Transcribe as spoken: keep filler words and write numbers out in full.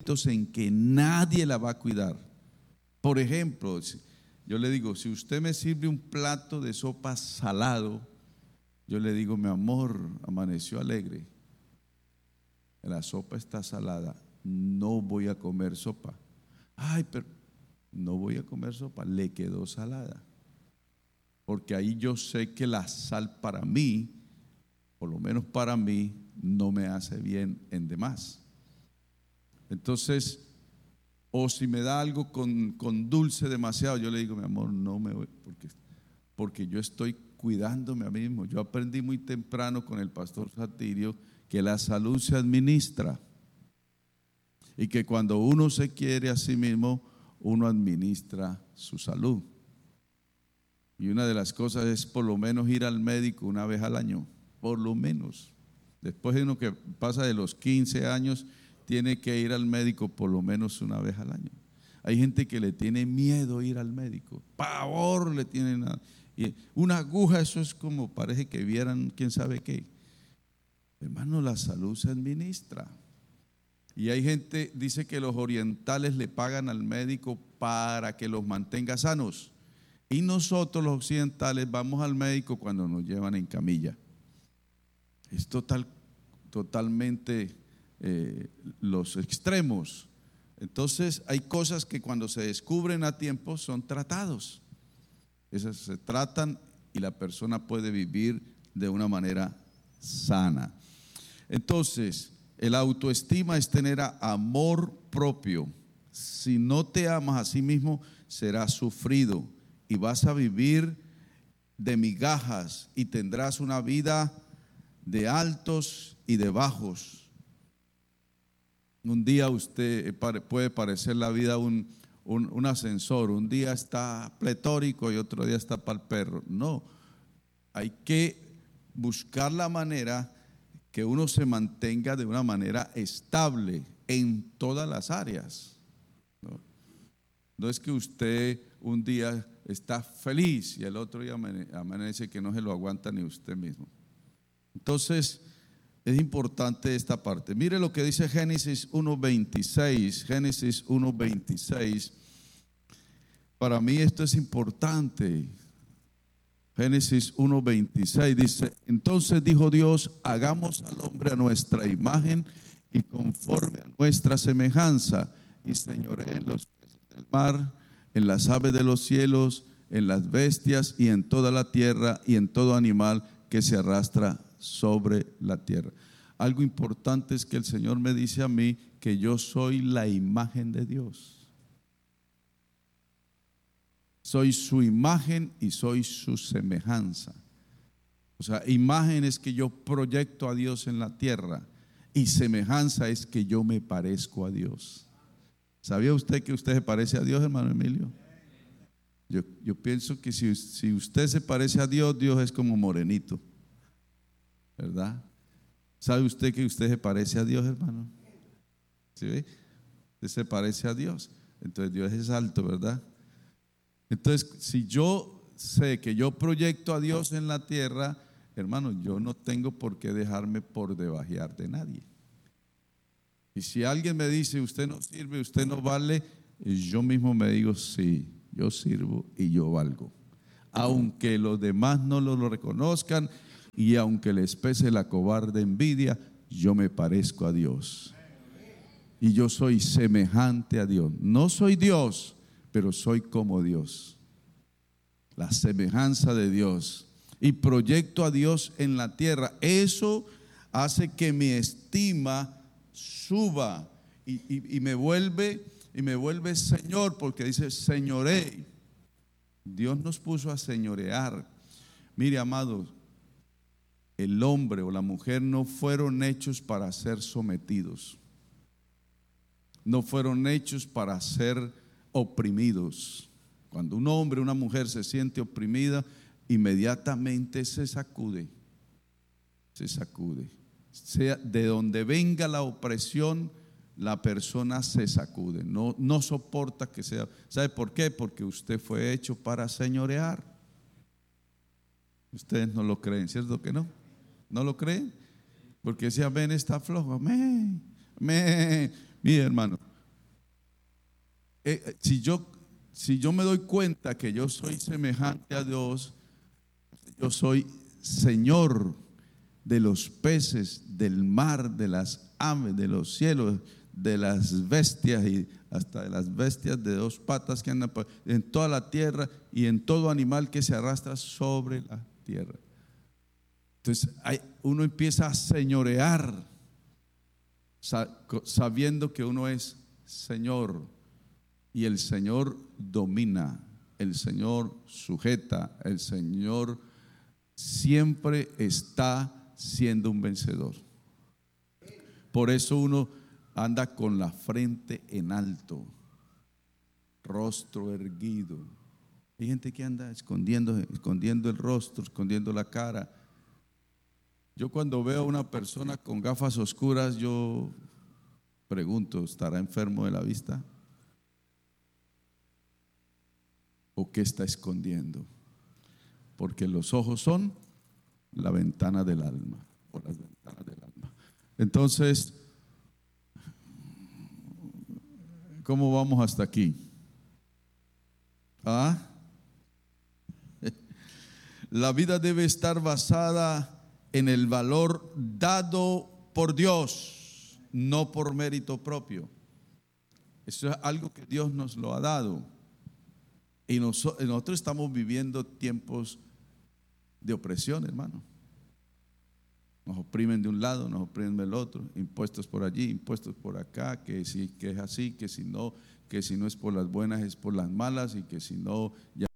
momentos en que nadie la va a cuidar. Por ejemplo, yo le digo, si usted me sirve un plato de sopa salado, yo le digo, mi amor, amaneció alegre, la sopa está salada, no voy a comer sopa. Ay, pero no voy a comer sopa, le quedó salada. Porque ahí yo sé que la sal para mí, por lo menos para mí, no me hace bien en demás. Entonces, o si me da algo con, con dulce demasiado, yo le digo, mi amor, no me voy, porque, porque yo estoy cuidándome a mí mismo. Yo aprendí muy temprano con el pastor Satirio que la salud se administra y que cuando uno se quiere a sí mismo, uno administra su salud. Y una de las cosas es por lo menos ir al médico una vez al año, por lo menos. Después de uno que pasa de los quince años, tiene que ir al médico por lo menos una vez al año. Hay gente que le tiene miedo ir al médico, pavor le tienen a, y una aguja, eso es como parece que vieran quién sabe qué. Hermano, la salud se administra. Y hay gente, dice que los orientales le pagan al médico para que los mantenga sanos. Y nosotros los occidentales vamos al médico cuando nos llevan en camilla. Es total, totalmente eh, los extremos. Entonces hay cosas que cuando se descubren a tiempo son tratados. Esas se tratan y la persona puede vivir de una manera sana. Entonces, el autoestima es tener amor propio. Si no te amas a sí mismo, serás sufrido y vas a vivir de migajas y tendrás una vida de altos y de bajos. Un día usted puede parecer la vida un, un, un ascensor, un día está pletórico y otro día está para el perro. No, hay que buscar la manera que uno se mantenga de una manera estable en todas las áreas. No, no es que usted un día está feliz y el otro día amanece que no se lo aguanta ni usted mismo. Entonces es importante esta parte. Mire lo que dice Génesis uno veintiséis. Génesis uno veintiséis. Para mí esto es importante. Génesis uno veintiséis dice: entonces dijo Dios, hagamos al hombre a nuestra imagen y conforme a nuestra semejanza, y señoree en los peces del mar, en las aves de los cielos, en las bestias y en toda la tierra y en todo animal que se arrastra sobre la tierra. Algo importante es que el Señor me dice a mí que yo soy la imagen de Dios. Soy su imagen y soy su semejanza. O sea, imagen es que yo proyecto a Dios en la tierra y semejanza es que yo me parezco a Dios. ¿Sabía usted que usted se parece a Dios, hermano Emilio? Yo, yo pienso que si, si usted se parece a Dios, Dios es como morenito, ¿verdad? ¿Sabe usted que usted se parece a Dios, hermano? ¿Sí ve? Usted se parece a Dios. Entonces Dios es alto, ¿verdad? Entonces, si yo sé que yo proyecto a Dios en la tierra, hermano, yo no tengo por qué dejarme por debajear de nadie. Y si alguien me dice, usted no sirve, usted no vale, yo mismo me digo, sí, yo sirvo y yo valgo. Aunque los demás no lo, lo reconozcan y aunque les pese la cobarde envidia, yo me parezco a Dios. Y yo soy semejante a Dios. No soy Dios, pero soy como Dios, la semejanza de Dios, y proyecto a Dios en la tierra. Eso hace que mi estima suba y, y, y me vuelve y me vuelve Señor, porque dice señoré. Dios nos puso a señorear. Mire, amados, el hombre o la mujer no fueron hechos para ser sometidos, no fueron hechos para ser oprimidos. Cuando un hombre o una mujer se siente oprimida, inmediatamente se sacude, se sacude. Sea de donde venga la opresión, la persona se sacude, no, no soporta que sea. ¿Sabe por qué? Porque usted fue hecho para señorear. Ustedes no lo creen, ¿cierto que no? ¿No lo creen? Porque ese amén está flojo. Amén, amén. Mire, hermano, eh, si yo, si yo me doy cuenta que yo soy semejante a Dios, yo soy Señor de los peces, del mar, de las aves, de los cielos, de las bestias y hasta de las bestias de dos patas que andan en toda la tierra y en todo animal que se arrastra sobre la tierra. Entonces hay, uno empieza a señorear sabiendo que uno es Señor, y el Señor domina, el Señor sujeta, el Señor siempre está siendo un vencedor. Por eso uno anda con la frente en alto, rostro erguido. Hay gente que anda escondiendo, escondiendo el rostro, escondiendo la cara. Yo cuando veo a una persona con gafas oscuras, yo pregunto, ¿estará enfermo de la vista? ¿O qué está escondiendo? Porque los ojos son la ventana del alma, o las ventanas del alma. Entonces, ¿cómo vamos hasta aquí? ¿Ah? La vida debe estar basada en el valor dado por Dios, no por mérito propio. Eso es algo que Dios nos lo ha dado. Y nosotros estamos viviendo tiempos de opresión, hermano. Nos oprimen de un lado, nos oprimen del otro, impuestos por allí, impuestos por acá, que si que es así, que si no, que si no es por las buenas es por las malas, y que si no ya